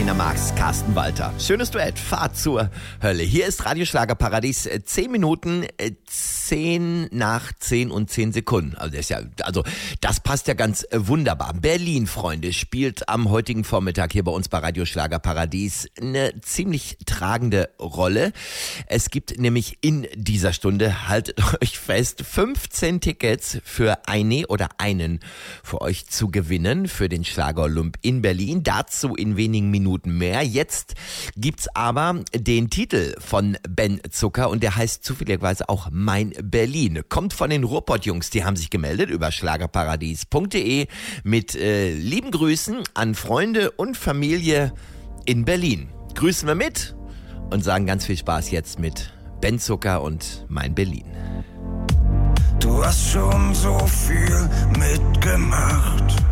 Rainer Marx, Carsten Walter. Schönes Duett, Fahrt zur Hölle. Hier ist Radioschlagerparadies, 10 Minuten, 10 nach 10 und 10 Sekunden. Also das passt ja ganz wunderbar. Berlin, Freunde, spielt am heutigen Vormittag hier bei uns bei Radioschlagerparadies eine ziemlich tragende Rolle. Es gibt nämlich in dieser Stunde, haltet euch fest, 15 Tickets für eine oder einen für euch zu gewinnen für den Schlager-Olymp in Berlin. Dazu in wenigen Minuten mehr. Jetzt gibt's aber den Titel von Ben Zucker und der heißt zufälligerweise auch Mein Berlin. Kommt von den Ruhrpott-Jungs, die haben sich gemeldet über schlagerparadies.de mit lieben Grüßen an Freunde und Familie in Berlin. Grüßen wir mit und sagen ganz viel Spaß jetzt mit Ben Zucker und Mein Berlin. Du hast schon so viel mitgemacht.